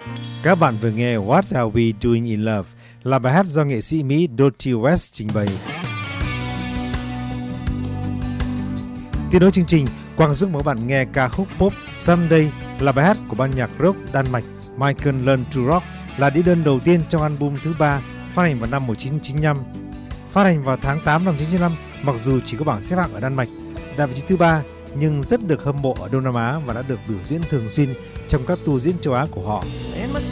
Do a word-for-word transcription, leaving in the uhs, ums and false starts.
Các bạn vừa nghe What Are We Doing in Love là bài hát do nghệ sĩ Mỹ Dottie West trình bày. Tiếp nối chương trình, Quang giúp mỗi bạn nghe ca khúc pop Someday là bài hát của ban nhạc rock Đan Mạch Michael Learns to Rock, là đĩa đơn đầu tiên trong album thứ ba phát hành vào năm một nghìn chín trăm chín mươi lăm. Phát hành vào tháng tám năm một nghìn chín trăm chín mươi lăm, mặc dù chỉ có bảng xếp hạng ở Đan Mạch đạt vị trí thứ ba, nhưng rất được hâm mộ ở Đông Nam Á và đã được biểu diễn thường xuyên trong các tour diễn châu Á của họ.